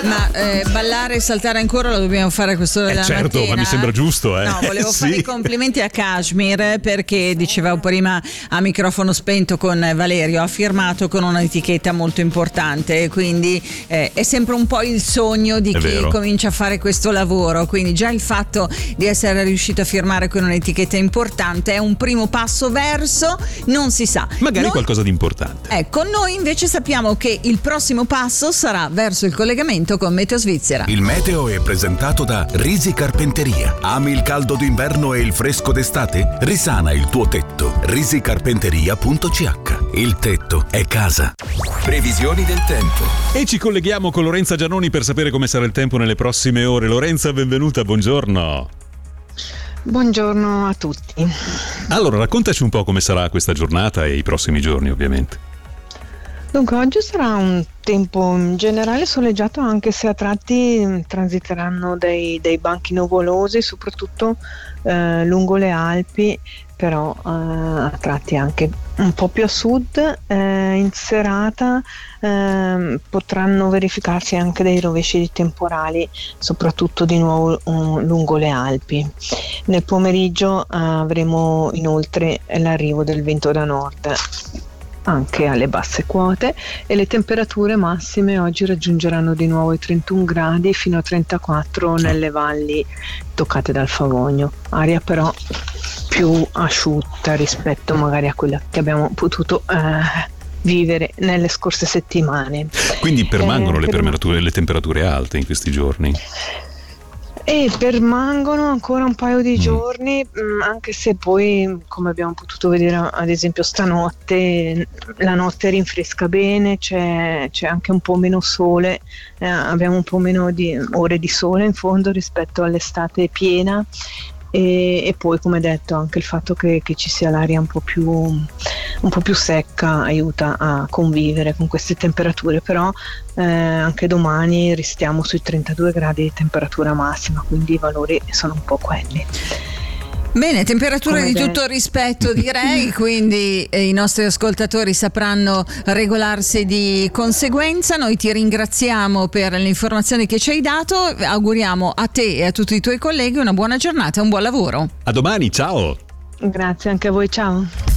Ma ballare e saltare ancora lo dobbiamo fare a quest'ora della certo, mattina? ma mi sembra giusto, No, volevo fare i complimenti a Kashmir, perché dicevamo prima a microfono spento con Valerio, ha firmato con un'etichetta molto importante, quindi è sempre un po' il sogno di chi comincia a fare questo lavoro, quindi già il fatto di essere riuscito a firmare con un'etichetta importante è un primo passo verso, non si sa, magari qualcosa di importante. Ecco, noi invece sappiamo che il prossimo passo sarà verso il collegamento con Meteo Svizzera. Il meteo è presentato da Risi Carpenteria. Ami il caldo d'inverno e il fresco d'estate? Risana il tuo tetto. risicarpenteria.ch. Il tetto è casa. Previsioni del tempo. E ci colleghiamo con Lorenza Giannoni per sapere come sarà il tempo nelle prossime ore. Lorenza, benvenuta, buongiorno. Buongiorno a tutti. Allora, raccontaci un po' come sarà questa giornata e i prossimi giorni, ovviamente. Dunque, oggi sarà un tempo in generale soleggiato, anche se a tratti transiteranno dei banchi nuvolosi, soprattutto lungo le Alpi, però a tratti anche un po' più a sud. In serata potranno verificarsi anche dei rovesci di temporali, soprattutto di nuovo lungo le Alpi. Nel pomeriggio avremo inoltre l'arrivo del vento da nord anche alle basse quote, e le temperature massime oggi raggiungeranno di nuovo i 31 gradi fino a 34 nelle valli toccate dal Favogno, aria però più asciutta rispetto magari a quella che abbiamo potuto vivere nelle scorse settimane. Quindi permangono le temperature alte in questi giorni? E permangono ancora un paio di giorni, anche se poi, come abbiamo potuto vedere ad esempio stanotte, la notte rinfresca bene, c'è anche un po' meno sole, abbiamo un po' meno di ore di sole in fondo rispetto all'estate piena, e poi, come detto, anche il fatto che ci sia l'aria un po' più secca aiuta a convivere con queste temperature, però anche domani restiamo sui 32 gradi di temperatura massima, quindi i valori sono un po' quelli. Bene, temperature di tutto rispetto, direi, quindi i nostri ascoltatori sapranno regolarsi di conseguenza. Noi ti ringraziamo per le informazioni che ci hai dato, auguriamo a te e a tutti i tuoi colleghi una buona giornata e un buon lavoro. A domani, ciao! Grazie anche a voi, ciao!